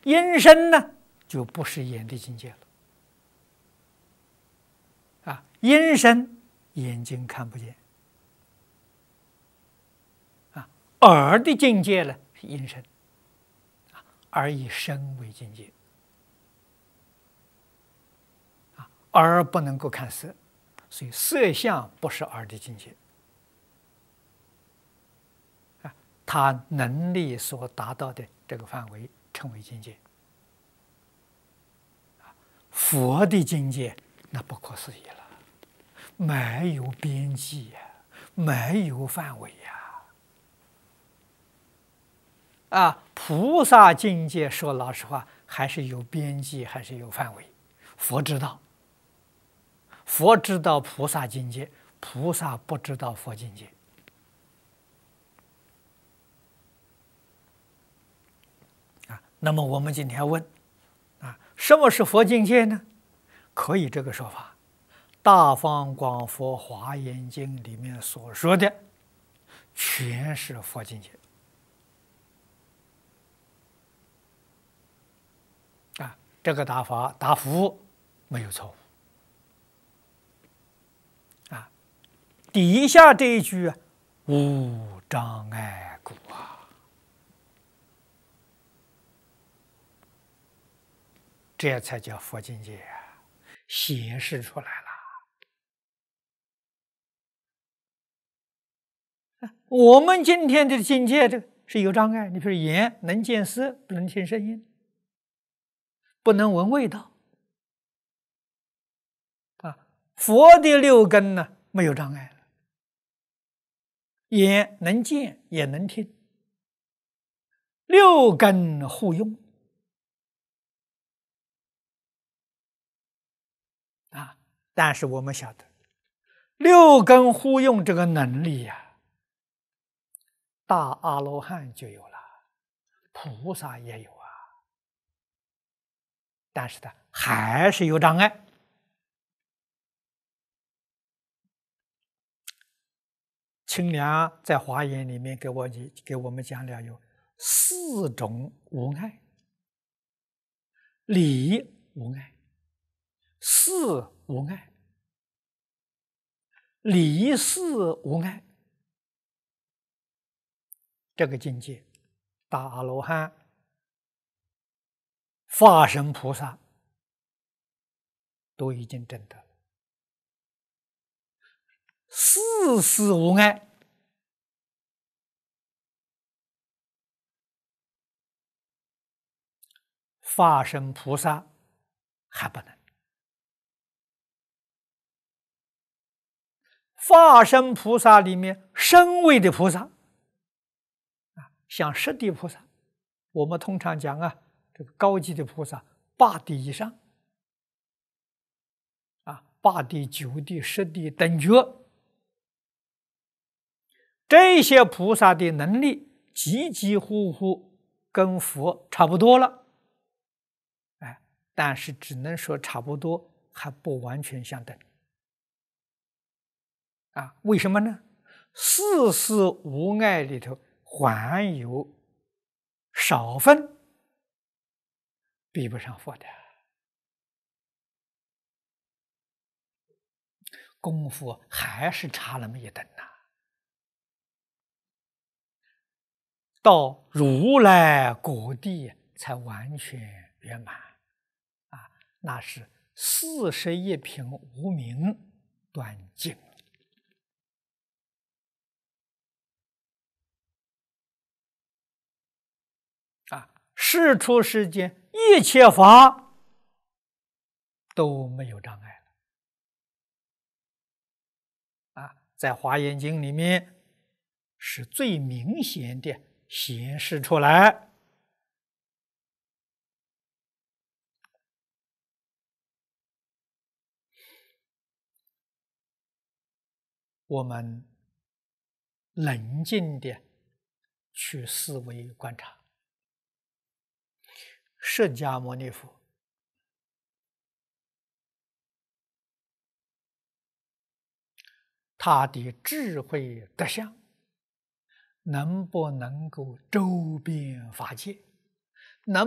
阴身呢，就不是眼的境界了。阴身眼睛看不见，耳的境界呢是阴身，而以身为境界。耳不能够看色，所以色相不是耳的境界。他能力所达到的这个范围称为境界。佛的境界那不可思议了，没有边际呀，没有范围呀。菩萨境界说老实话还是有边际，还是有范围。佛知道，佛知道菩萨境界，菩萨不知道佛境界。那么我们今天问，什么是佛境界呢？可以这个说法，《大方广佛华严经》里面所说的，全是佛境界。这个答复没有错误。底下这一句无障碍故这才叫佛境界显示出来了。我们今天的境界这是有障碍，你比如眼能见色，不能听声音，不能闻味道。佛的六根呢没有障碍，眼能见也能听，六根互用。但是我们晓得，六根互用这个能力大阿罗汉就有了，菩萨也有但是它还是有障碍。清凉在华严里面给我们讲了有4种无碍：理无碍，事无碍，理事无碍。这个境界，大阿罗汉、法身菩萨都已经证得了。事事无碍，法身菩萨还不能。法身菩萨里面身位的菩萨像十地菩萨，我们通常讲这个高级的菩萨8地以上8地、9地、10地等觉，这些菩萨的能力几几乎乎跟佛差不多了，但是只能说差不多，还不完全相等。为什么呢？事事无碍里头还有少分，比不上佛的。功夫还是差那么一等到如来果地才完全圆满那是41品无明断尽世出世间一切法都没有障碍在华严经里面是最明显的显示出来。我们冷静的去思维观察，释迦牟尼佛他的智慧德相能不能够周遍法界？